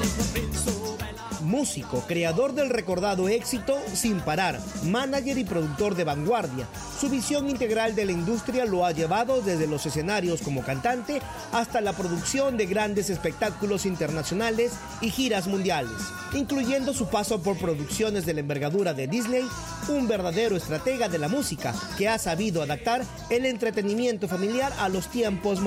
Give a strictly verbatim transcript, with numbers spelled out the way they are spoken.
Músico, creador del recordado éxito Sin Parar, manager y productor de vanguardia, su visión integral de la industria lo ha llevado desde los escenarios como cantante hasta la producción de grandes espectáculos internacionales y giras mundiales, incluyendo su paso por producciones de la envergadura de Disney, un verdadero estratega de la música que ha sabido adaptar el entretenimiento familiar a los tiempos modernos.